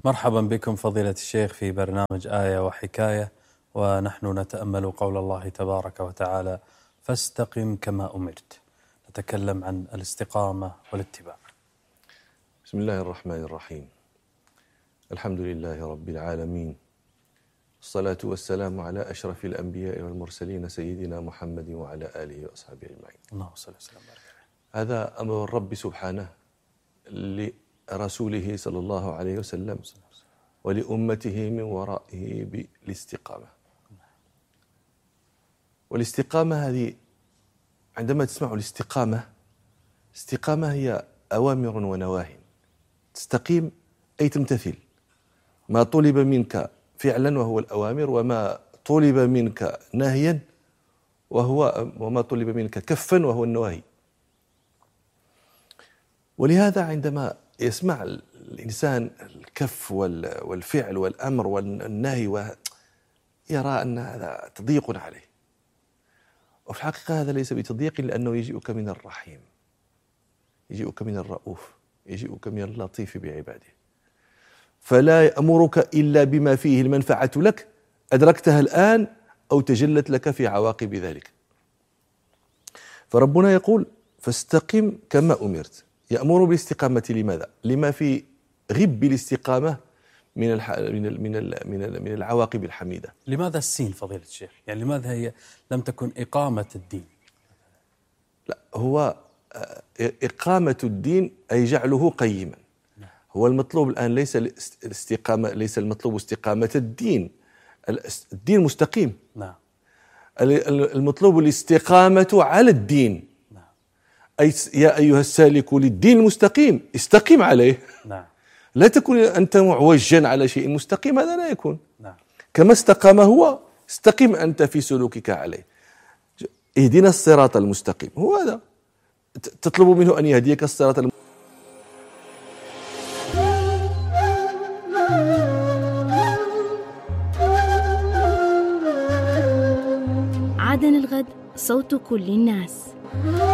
مرحبا بكم فضيلة الشيخ في برنامج آية وحكاية، ونحن نتأمل قول الله تبارك وتعالى: فاستقم كما أمرت. نتكلم عن الاستقامة والاتباع. بسم الله الرحمن الرحيم. الحمد لله رب العالمين، الصلاة والسلام على أشرف الأنبياء والمرسلين سيدنا محمد وعلى آله وأصحابه أجمعين. اللهم صل وسلم وبارك عليه. هذا أمر الرب سبحانه لرسوله صلى الله عليه وسلم ولأمته من ورائه بالاستقامة. والاستقامة هذه، عندما تسمع الاستقامة، استقامة هي أوامر ونواهي. تستقيم أي تمتثل ما طلب منك فعلا وهو الأوامر، وما طلب منك نهيا وما طلب منك كفا وهو النواهي. ولهذا عندما يسمع الإنسان الكف والفعل والأمر والنهي يرى أن هذا تضييق عليه، وفي الحقيقة هذا ليس بتضييق، لأنه يجيئك من الرحيم، يجيئك من الرؤوف، يجيئك من اللطيف بعباده، فلا يأمرك إلا بما فيه المنفعة لك أدركتها الآن أو تجلت لك في عواقب ذلك. فربنا يقول: فاستقم كما أمرت. يأمر بالاستقامة لماذا؟ لما في غب الاستقامة من العواقب الحميدة. لماذا السين فضيلة الشيخ؟ يعني لماذا هي لم تكن إقامة الدين؟ لا، هو إقامة الدين أي جعله قيما. هو المطلوب الآن ليس الاستقامة، ليس المطلوب استقامة الدين. الدين مستقيم. نعم. المطلوب الاستقامة على الدين. نعم. أي يا أيها السالك للدين المستقيم استقم عليه. نعم. لا تكن أنت معوجا على شيء مستقيم، هذا لا يكون. نعم. كما استقام هو، استقم أنت في سلوكك عليه. اهدنا الصراط المستقيم، هو هذا تطلب منه أن يهديك الصراط المستقيم. عدن الغد، صوت كل الناس.